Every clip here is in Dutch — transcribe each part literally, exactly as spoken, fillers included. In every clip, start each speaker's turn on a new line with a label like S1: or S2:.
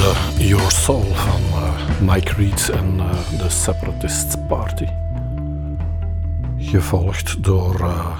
S1: hoorde Your Soul van uh, Mike Reed en uh, The Separatist Party. Gevolgd door uh,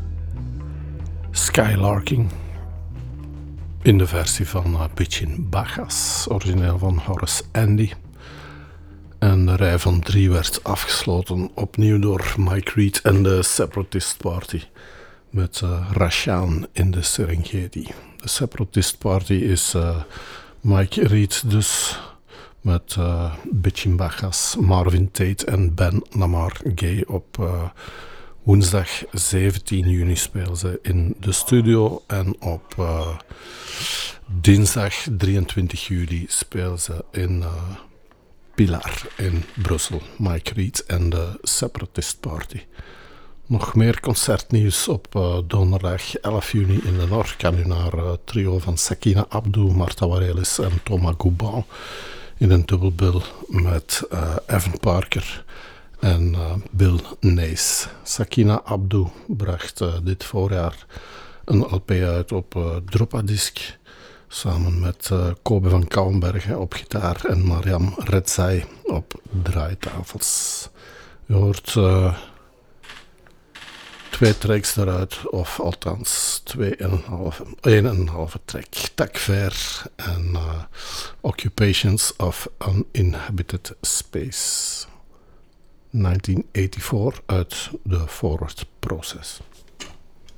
S1: Skylarking in de versie van uh, Bitchin' Bajas, origineel van Horace Andy. En de rij van drie werd afgesloten opnieuw door Mike Reed en The Separatist Party met uh, Rashaan in de Serengeti. De Separatist Party is uh, Mike Reed dus met uh, Bitchin' Bajas, Marvin Tate en Ben Lamar Gay. Op uh, woensdag zeventien juni spelen ze in de studio en op uh, dinsdag drieëntwintig juli spelen ze in uh, Pilar in Brussel. Mike Reed en de Separatist Party. Nog meer concertnieuws op uh, donderdag elf juni in de Noord. Kan u naar uh, trio van Sakina Abdou, Marta Warelis en Thomas Gouban in een dubbelbill met uh, Evan Parker en uh, Bill Nace. Sakina Abdou bracht uh, dit voorjaar een L P uit op uh, Dropadisc samen met uh, Kobe van Kouwenbergen op gitaar en Mariam Redzai op draaitafels. U hoort Uh, Twee tracks eruit, of althans twee en een halve, één en een halve track. Takver en uh, Occupations of Uninhabited Space. negentien vierennegentig uit de Forward Process.